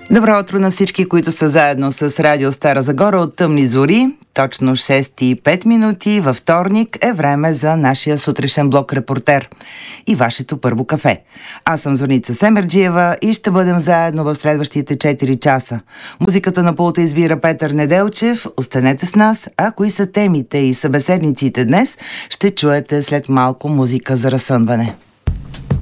Добро утро на всички, които са заедно с Радио Стара Загора от тъмни зори. Точно 6:05 във вторник е време за нашия сутрешен блок Репортер и вашето първо кафе. Аз съм Зорница Семерджиева и ще бъдем заедно в следващите 4 часа. Музиката на пулта избира Петър Неделчев. Останете с нас, а кои са темите и събеседниците днес, ще чуете след малко музика за разсънване.